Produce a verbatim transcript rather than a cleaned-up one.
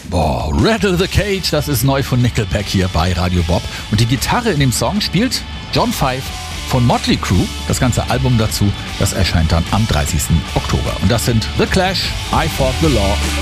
Boah, Rattle the Cage, das ist neu von Nickelback hier bei Radio Bob. Und die Gitarre in dem Song spielt John Five von Motley Crue. Das ganze Album dazu, das erscheint dann am dreißigsten Oktober. Und das sind The Clash, I Fought the Law.